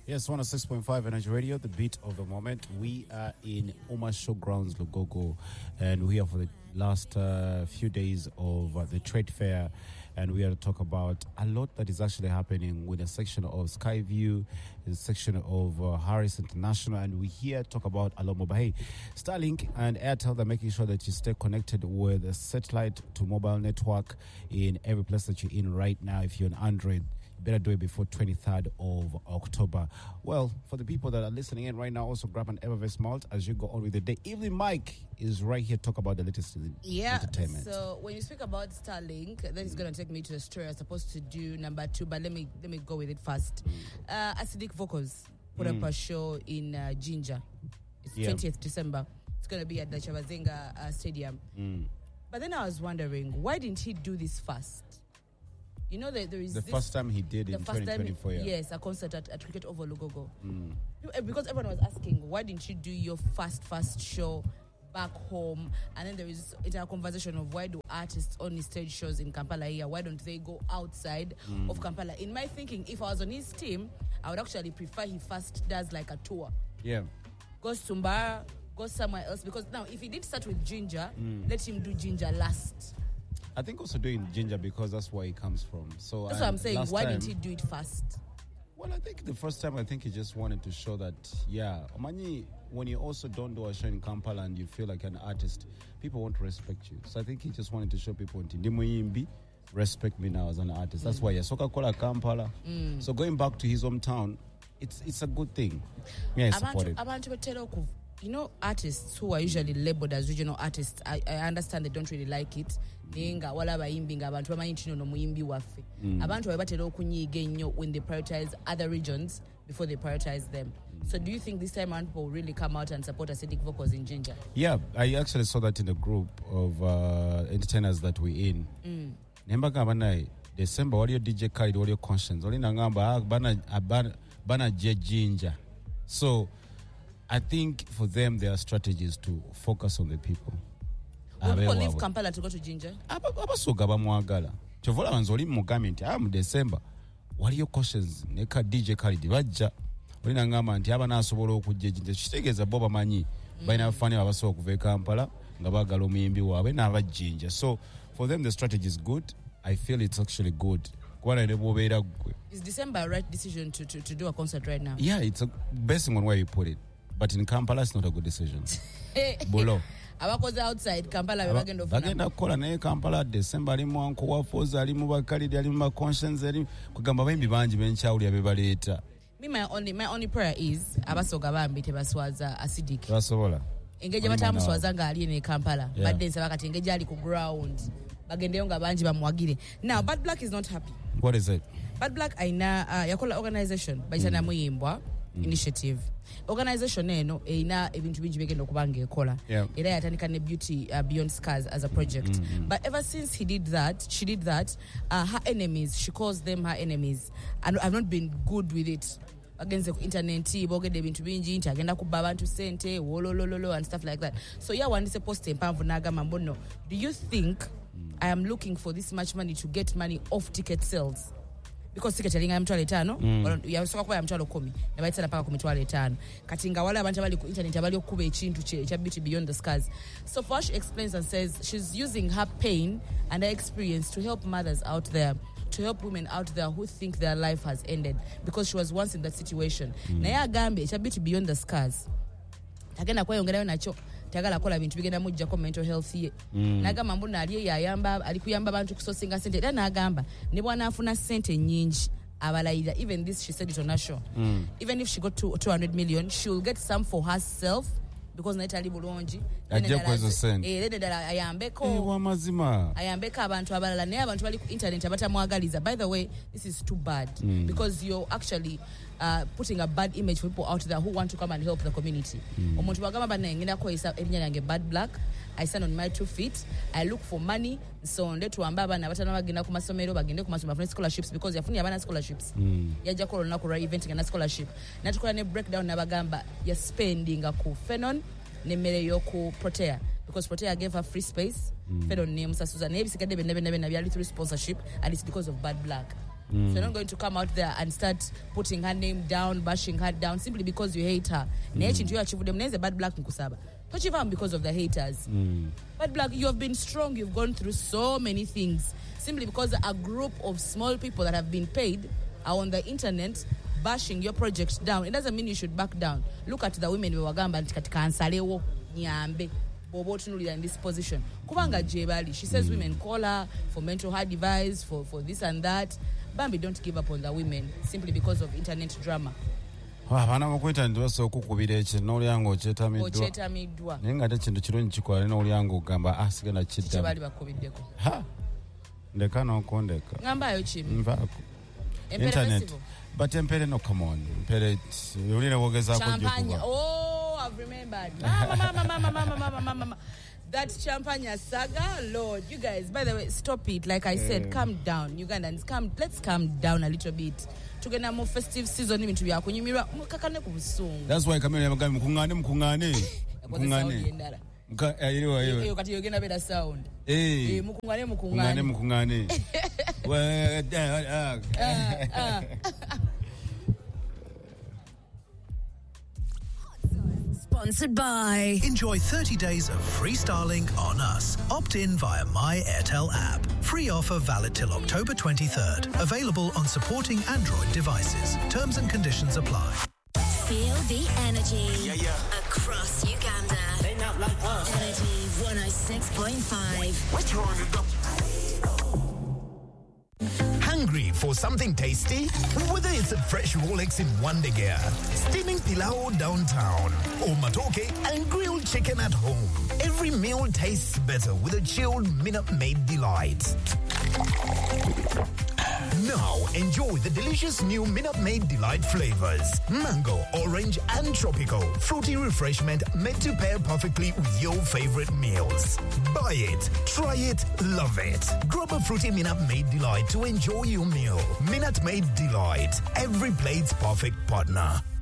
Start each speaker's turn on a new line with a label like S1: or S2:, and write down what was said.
S1: Yes, 106.5 Energy Radio, the beat of the moment. We are in Uma Showgrounds, Lugogo, and we are for the last few days of the trade fair, and we are to talk about a lot that is actually happening with a section of Skyview, a section of Harris International, and we here talk about a lot more. But hey, Starlink and Airtel, they're making sure that you stay connected with a satellite to mobile network in every place that you're in right now. If you're an Android, better do it before 23rd of October. Well, for the people that are listening in right now, also grab an Evervest malt as you go on with the day. Evelyn Mike is right here to talk about the latest in entertainment.
S2: So when you speak about Starlink, that is going to take me to a story I was supposed to do number 2, but let me go with it first. Acidic Vocals put up a show in Ginger. It's 20th December. It's going to be at the Chavazenga Stadium. But then I was wondering, why didn't he do this first? You know that there is
S1: the first time he did in 2024.
S2: Yes, a concert at Cricket Over Lugogo. Because everyone was asking, why didn't you do your first show back home? And then there is a conversation of why do artists only stage shows in Kampala here? Why don't they go outside of Kampala? In my thinking, if I was on his team, I would actually prefer he first does like a tour.
S1: Yeah.
S2: Goes to Mbara, goes somewhere else. Because now, if he did start with Ginger, let him do Ginger last.
S1: I think also doing Ginger because that's where he comes from. So
S2: that's what I'm saying. Why didn't he do it first?
S1: Well, I think the first time, he just wanted to show that, Omani, when you also don't do a show in Kampala and you feel like an artist, people won't respect you. So I think he just wanted to show people, respect me now as an artist. That's why Coca-Cola Kampala. So going back to his hometown, it's a good thing. I support it.
S2: You know, artists who are usually labeled as regional artists, I understand they don't really like it. Wala bayimbi abantu bamanyi no muyimbi waffe. Abantu babatera okunyiga ennyo when they prioritize other regions before they prioritize them. So do you think this time around people will really come out and support Acidic Vocals in Ginger?
S1: Yeah, I actually saw that in the group of entertainers that we're in. Nemba gamba December waliyo DJ Khalid waliyo Conscience. Oli nangamba bana Ginger. So I think for them, their strategy is to focus on the people.
S2: Will people leave Kampala to go to Ginger?
S1: Abasoga bamwagala. Chovola banzoli mu comment mu December. Waliyo questions neka DJ Khalid bajja. Oli nangamba nti abana asobola okujja Ginger. Kitegeeza bo bamanyi balina bafani abasobola okuva e Kampala nga baagala omuyimbi waabwe n'aba Ginger. So for them, the strategy is good. I feel it's actually good.
S2: Is December a right decision to do a concert right now?
S1: Yeah, it's based on where you put it. But in Kampala, it's not a good decision. Bolo.
S2: Abakoze outside Kampala
S1: bagenda kukola naye Kampala December alimu anko wafoza alimu bakalidi alimu ba Conscience alimu kugamba bayimbi bangi benchawuli abebaleeta.
S2: Me my only prayer is abasoga bambi tebaswaza Acidic.
S1: Basobola.
S2: Engage batamuswaza nga ali ne Kampala. Badde nsaba kati engage ali ku ground. Bagendeyo nga bangi bamwagire. Now Bad Black is not happy.
S1: What is it?
S2: Bad Black aina yakola organization bayitana muyimbwa initiative. Organization eno ina ebintu bingi begenda okubanga ekola era yatandika ne Beauty Beyond Scars as a project but ever since she did that her enemies, she calls them her enemies, and I've not been good with it against the internet bogede bintu bingi nti agenda kubba abantu sente wolololo and stuff like that. So wandise post empanvu nagamba mbono, do you think I am looking for this much money to get money off ticket sales? Because ticket elinga mtwale 5 yasoka kuba mtwale 10 nabayitsana paka ku mitwale 5 kati nga wale abantu abali ku internet abali okuba ekintu kya Beauty Beyond the Scars. So far she explains and says she's using her pain and her experience to help mothers out there, to help women out there who think their life has ended because she was once in that situation. Naye agambe kya Beauty Beyond the Scars agenda kweyongerayo nacho tagala kola bintu bigenda mujjako mental health ye nagamba mbona ali kuyamba abantu kusosinga sente era nagamba ne bwana afuna sente nyingi abalayira. Even this she said it on her show. Even if she got 200 million, she will get some for herself because naitali bulungi
S1: ajja kwezo sente
S2: ayambeko
S1: mazima
S2: ayambeka abantu abalala naye abantu bali ku internet abatamwagaliza. By the way, this is too bad because you're actually putting a bad image for people out there who want to come and help the community. Omuntu bagamba bana ngenda ko erinnya yange Bad Black. I stand on my 2 feet. I look for money. So ndetu ambaba na batana bagenda ku masomero bagende ku masomero for scholarships because yafuni abana scholarships. Yaja ko na ku event ngana scholarship. Natukola ne breakdown na bagamba ya spending ku Phenon ne mere yo ku Protea because Protea gave her free space. Phenon ne musasuza ne bisikade benne byali through sponsorship and it's because of Bad Black. So you're not going to come out there and start putting her name down, bashing her down simply because you hate her. Bad black nkusaba. Because of the haters. But black, you have been strong. You've gone through so many things. Simply because a group of small people that have been paid are on the internet bashing your project down. It doesn't mean you should back down. Look at the women we were gamba katika ansalewo nyambe bobotunulira in this position. Kubanga Jebali, she says women call her for mental health advice, for this and that. Bambi, don't give up on the women simply because of internet drama.
S1: Abana bakwita ndibaso kukubira ekintu n'olyango okyetamiddwa naye nga ate kintu kirungi kikola n'olyango ogamba asigana kidda
S2: kye bali bakubiddeko
S1: ndeka n'okondeka
S2: ngambayo kimi
S1: nvaako internet but empere no come on empere ulire wogezaako
S2: champagne I've remembered mama that champagne saga, Lord, you guys, by the way, stop it. Like I said, calm down, Ugandans, let's calm down a little bit. To get a more festive season into your that's why come here, mukungane. You get a better sound.
S1: Mukungane.
S3: Sponsored by.
S4: Enjoy 30 days of free Starlink on us. Opt in via My Airtel app. Free offer valid till October 23rd. Available on supporting Android devices. Terms and conditions apply.
S3: Feel the energy across Uganda.
S5: They not like us.
S3: Energy 106.5.
S5: We're turning it up.
S6: Hungry for something tasty? Whether it's a fresh Rolex in Wandegea, steaming pilau downtown, or matoke and grilled chicken at home, every meal tastes better with a chilled Minute Maid delight. Now, enjoy the delicious new Minute Maid Delight flavors. Mango, orange, and tropical. Fruity refreshment made to pair perfectly with your favorite meals. Buy it, try it, love it. Grab a fruity Minute Maid Delight to enjoy your meal. Minute Maid Delight. Every plate's perfect partner.